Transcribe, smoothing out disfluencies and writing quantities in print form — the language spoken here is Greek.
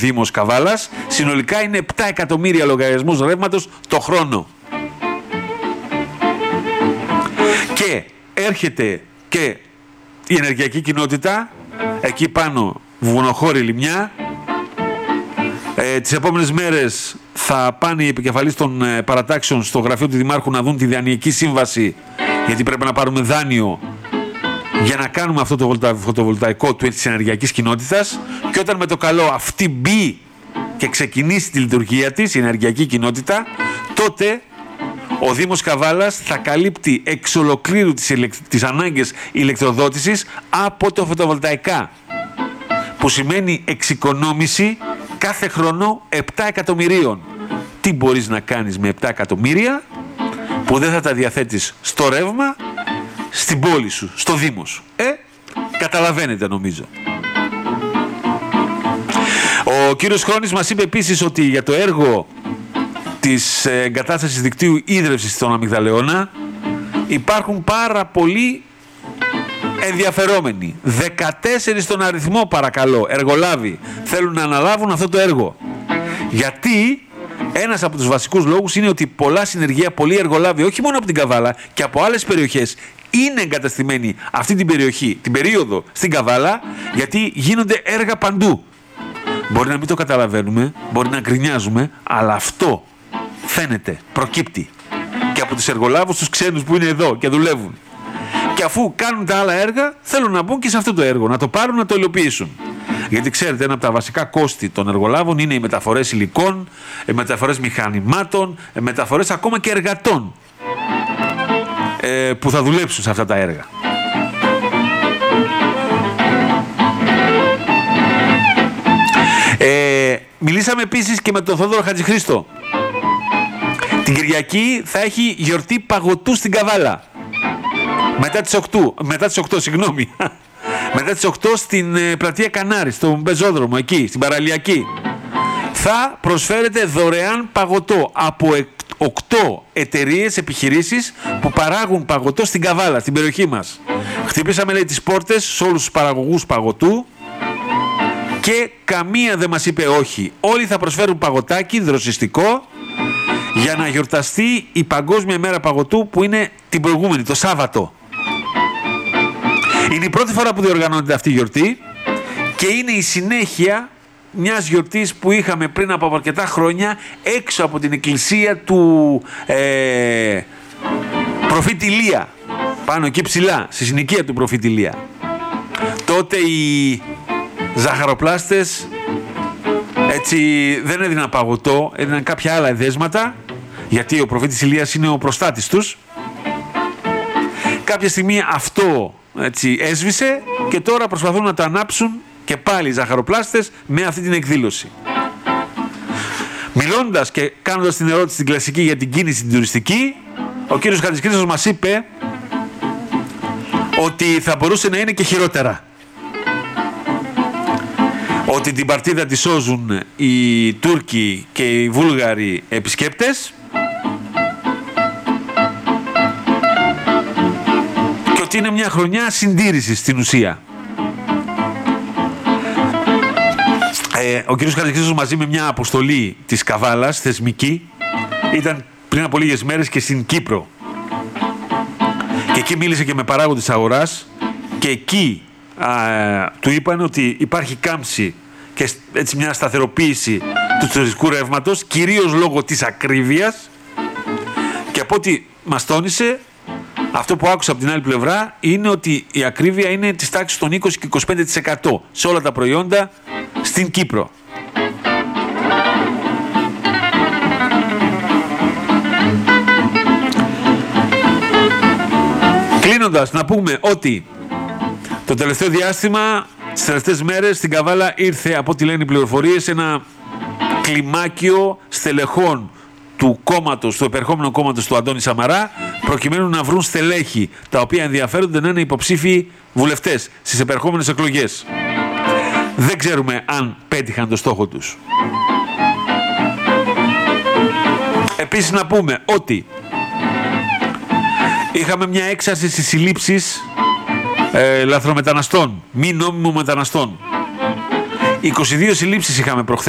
Δήμος Καβάλας. Συνολικά είναι 7 εκατομμύρια λογαριασμούς ρεύματος το χρόνο. Και έρχεται και η ενεργειακή κοινότητα, εκεί πάνω βουνοχώρη Λιμιά. Τις επόμενες μέρες θα πάνε οι επικεφαλείς των παρατάξεων στο γραφείο του Δημάρχου να δουν τη δανειακή σύμβαση, γιατί πρέπει να πάρουμε δάνειο για να κάνουμε αυτό το φωτοβολταϊκό της ενεργειακής κοινότητας. Και όταν με το καλό αυτή μπει και ξεκινήσει τη λειτουργία της, η ενεργειακή κοινότητα, τότε ο Δήμος Καβάλας θα καλύπτει εξ ολοκλήρου τις ανάγκες ηλεκτροδότησης από το φωτοβολταϊκά, που σημαίνει εξοικονόμηση κάθε χρόνο 7 εκατομμυρίων. Τι μπορείς να κάνεις με 7 εκατομμύρια που δεν θα τα διαθέτεις στο ρεύμα, στην πόλη σου, στο Δήμο σου? Καταλαβαίνετε νομίζω. Ο κύριος Χρόνης μας είπε επίσης ότι για το έργο της εγκατάστασης δικτύου ίδρευσης στον Αμυγδαλεώνα υπάρχουν πάρα πολλοί ενδιαφερόμενοι. 14 στον αριθμό, παρακαλώ, εργολάβοι θέλουν να αναλάβουν αυτό το έργο. Γιατί ένας από τους βασικούς λόγους είναι ότι πολλά συνεργεία, πολλοί εργολάβοι, όχι μόνο από την Καβάλα και από άλλες περιοχές, είναι εγκαταστημένοι αυτή την περιοχή, την περίοδο στην Καβάλα, γιατί γίνονται έργα παντού. Μπορεί να μην το καταλαβαίνουμε, μπορεί να γκρινιάζουμε, αλλά αυτό φαίνεται, προκύπτει και από τους εργολάβους τους ξένους που είναι εδώ και δουλεύουν. Και αφού κάνουν τα άλλα έργα, θέλουν να μπουν και σε αυτό το έργο, να το πάρουν, να το υλοποιήσουν. Γιατί ξέρετε, ένα από τα βασικά κόστη των εργολάβων είναι οι μεταφορές υλικών, οι μεταφορές μηχανημάτων, οι μεταφορές ακόμα και εργατών που θα δουλέψουν σε αυτά τα έργα. Μιλήσαμε επίσης και με τον Θόδωρο Χατζηχρήστο. Την Κυριακή θα έχει γιορτή παγωτού στην Καβάλα. Μετά τις 8, συγγνώμη. Μετά τις 8 στην πλατεία Κανάρη, στον πεζόδρομο εκεί, στην παραλιακή. Θα προσφέρεται δωρεάν παγωτό από 8 εταιρείες, επιχειρήσεις που παράγουν παγωτό στην Καβάλα, στην περιοχή μας. Χτυπήσαμε, λέει, τις πόρτες σε όλους τους παραγωγούς παγωτού και καμία δεν μας είπε όχι. Όλοι θα προσφέρουν παγωτάκι δροσιστικό για να γιορταστεί η Παγκόσμια Μέρα Παγωτού, που είναι την προηγούμενη, το Σάββατο. Είναι η πρώτη φορά που διοργανώνεται αυτή η γιορτή και είναι η συνέχεια μιας γιορτής που είχαμε πριν από αρκετά χρόνια έξω από την εκκλησία του προφήτη Ηλία, πάνω εκεί ψηλά, στη συνοικία του προφήτη Ηλία. Τότε οι ζαχαροπλάστες έτσι δεν έδιναν παγωτό, έδιναν κάποια άλλα εδέσματα, γιατί ο προφήτης Ηλίας είναι ο προστάτης τους. Κάποια στιγμή αυτό έτσι έσβησε και τώρα προσπαθούν να το ανάψουν και πάλι οι ζαχαροπλάστες με αυτή την εκδήλωση. Μιλώντας και κάνοντας την ερώτηση στην κλασική για την κίνηση την τουριστική, ο κύριος Χατζηχρήστος μας είπε ότι θα μπορούσε να είναι και χειρότερα. Ότι την παρτίδα τη σώζουν οι Τούρκοι και οι Βούλγαροι επισκέπτες και ότι είναι μια χρονιά συντήρησης στην ουσία. Ο κ. Χατζηχρήστος μαζί με μια αποστολή της Καβάλας, θεσμική, ήταν πριν από λίγες μέρες και στην Κύπρο. Και εκεί μίλησε και με παράγοντες αγοράς και εκεί του είπαν ότι υπάρχει κάμψη και έτσι μια σταθεροποίηση του τουριστικού ρεύματος, κυρίως λόγω της ακρίβειας, και από ό,τι μας τόνισε, αυτό που άκουσα από την άλλη πλευρά είναι ότι η ακρίβεια είναι της τάξης των 20 και 25% σε όλα τα προϊόντα στην Κύπρο. Κλείνοντας, να πούμε ότι το τελευταίο διάστημα, τις τελευταίες μέρες, στην Καβάλα ήρθε, από ό,τι λένε οι πληροφορίες, ένα κλιμάκιο στελεχών του κόμματος, του επερχόμενου κόμματος του Αντώνη Σαμαρά, προκειμένου να βρουν στελέχη τα οποία ενδιαφέρονται να είναι υποψήφιοι βουλευτές στις επερχόμενες εκλογές. Δεν ξέρουμε αν πέτυχαν το στόχο τους. Επίσης να πούμε ότι είχαμε μια έξαρση στις συλλήψεις λαθρομεταναστών, μη νόμιμων μεταναστών. 22 συλλήψεις είχαμε προχθές.